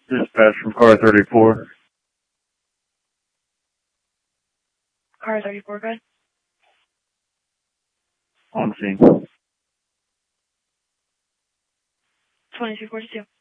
Dispatch from car 34. Car 34, good. On scene. 2242.